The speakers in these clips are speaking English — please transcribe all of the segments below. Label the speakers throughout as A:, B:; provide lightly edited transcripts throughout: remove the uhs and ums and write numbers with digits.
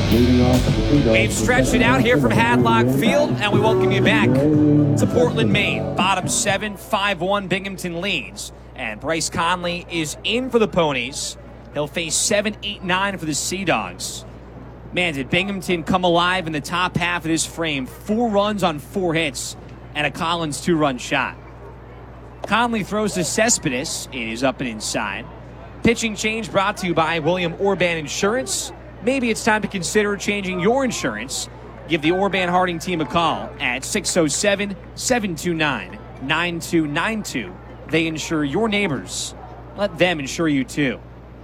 A: We've stretched it out here from Hadlock Field, and we welcome you back to Portland, Maine. Bottom 7, 5-1, Binghamton leads. And Bryce Conley is in for the Ponies. He'll face 7, 8, 9 for the Sea Dogs. Man, did Binghamton come alive in the top half of this frame. 4 runs on 4 hits and a Collins 2-run shot. Conley throws to Cespedes. It is up and inside. Pitching change brought to you by William Orban Insurance. Maybe it's time to consider changing your insurance. Give the Orban Harding team a call at 607-729-9292. They insure your neighbors. Let them insure you too.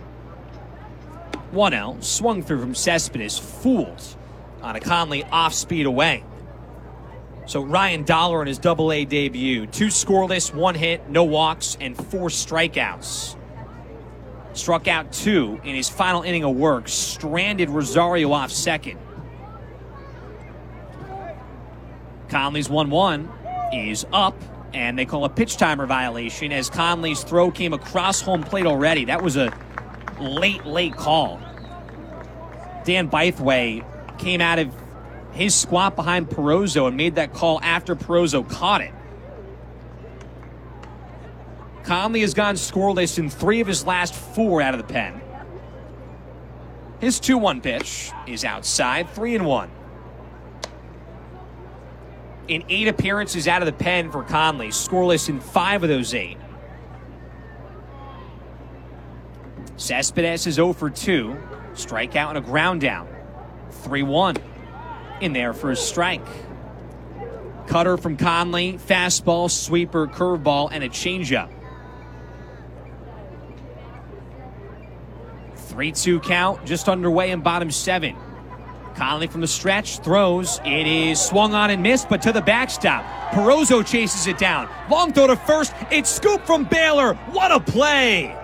A: 1-0, swung through from Cespedes, fooled on a Conley off-speed away. So Ryan Dollar in his Double-A debut, 2 scoreless, 1 hit, no walks, and 4 strikeouts. Struck out 2 in his final inning of work, stranded Rosario off second. Conley's 1-1 is up, and they call a pitch timer violation as Conley's throw came across home plate already. That was a late call. Dan Bytheway came out of his squat behind Perozzo and made that call after Perozzo caught it. Conley has gone scoreless in 3 of his last 4 out of the pen. His 2-1 pitch is outside, 3-1. In 8 appearances out of the pen for Conley, scoreless in 5 of those 8. Cespedes is 0 for 2, strikeout and a ground down. 3-1 in there for a strike. Cutter from Conley, fastball, sweeper, curveball, and a changeup. 3-2 count, just underway in bottom 7. Conley from the stretch, throws. It is swung on and missed, but to the backstop. Perozzo chases it down. Long throw to first. It's scooped from Baylor. What a play!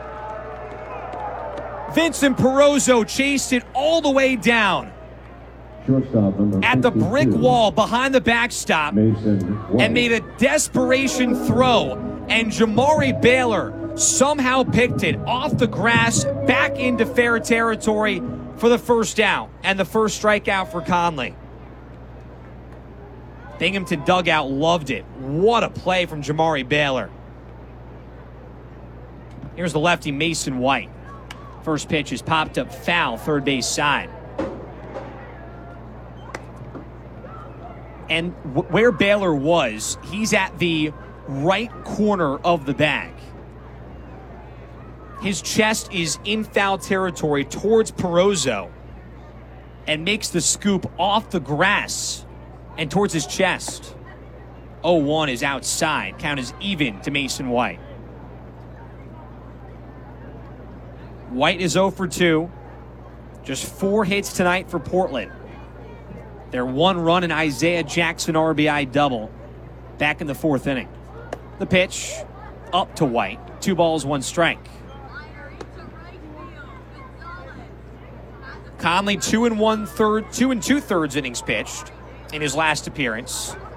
A: Vincent Perozzo chased it all the way down at the brick wall behind the backstop and made a desperation throw. And Jamari Baylor somehow picked it off the grass back into fair territory for the first out and the first strikeout for Conley. Binghamton dugout loved it. What a play from Jamari Baylor. Here's the lefty Mason White. First pitch is popped up foul, third base side. And where Baylor was, he's at the right corner of the bag. His chest is in foul territory towards Perozzo and makes the scoop off the grass and towards his chest. 0-1 is outside. Count is even to Mason White. White is 0 for 2. Just 4 hits tonight for Portland. Their 1 run and Isaiah Jackson RBI double back in the 4th inning. The pitch up to White. 2 balls, 1 strike. Conley 2 2/3 innings pitched in his last appearance.